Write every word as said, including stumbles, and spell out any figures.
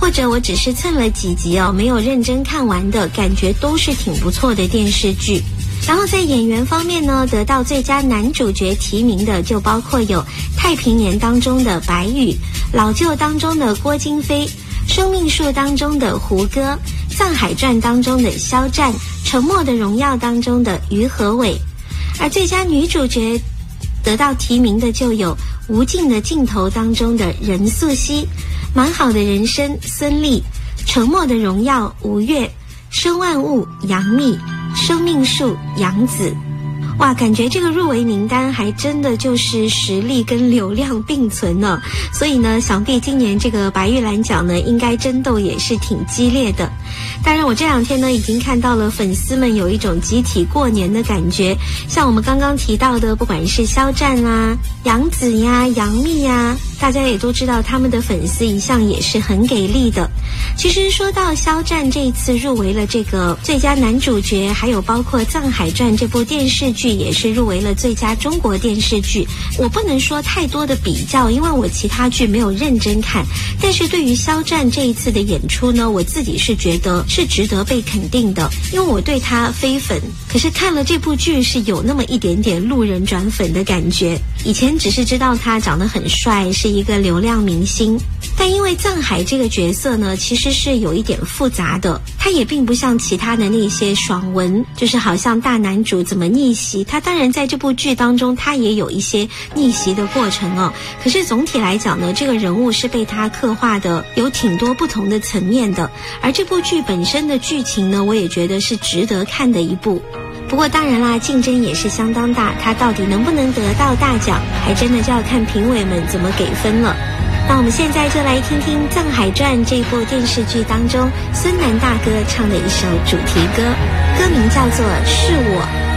或者我只是蹭了几集哦，没有认真看完的，感觉都是挺不错的电视剧。然后在演员方面呢，得到最佳男主角提名的就包括有《太平年》当中的白宇，《老舅》当中的郭京飞，《生命树》当中的胡歌，《藏海传》当中的肖战，《沉默的荣耀》当中的于和伟。而最佳女主角得到提名的就有《无尽的尽头》当中的任素汐，《蛮好的人生》孙俪，《沉默的荣耀》吴越，《生万物》杨幂，生命树杨紫。哇，感觉这个入围名单还真的就是实力跟流量并存呢。所以呢，想必今年这个白玉兰奖呢，应该争斗也是挺激烈的。当然我这两天呢已经看到了粉丝们有一种集体过年的感觉，像我们刚刚提到的，不管是肖战啊、杨紫呀、杨幂呀，大家也都知道他们的粉丝一向也是很给力的。其实说到肖战这一次入围了这个最佳男主角，还有包括《藏海传》这部电视剧也是入围了最佳中国电视剧，我不能说太多的比较，因为我其他剧没有认真看，但是对于肖战这一次的演出呢，我自己是觉得是值得被肯定的，因为我对他非粉，可是看了这部剧是有那么一点点路人转粉的感觉。以前只是知道他长得很帅，是一个流量明星，但因为藏海这个角色呢，其实是有一点复杂的，他也并不像其他的那些爽文，就是好像大男主怎么逆袭，他当然在这部剧当中他也有一些逆袭的过程哦。可是总体来讲呢，这个人物是被他刻画的有挺多不同的层面的，而这部剧本身的剧情呢，我也觉得是值得看的一部。不过当然啦，竞争也是相当大，他到底能不能得到大奖，还真的就要看评委们怎么给分了。那我们现在就来听听《藏海传》这部电视剧当中孙楠大哥唱的一首主题歌，歌名叫做《是我》。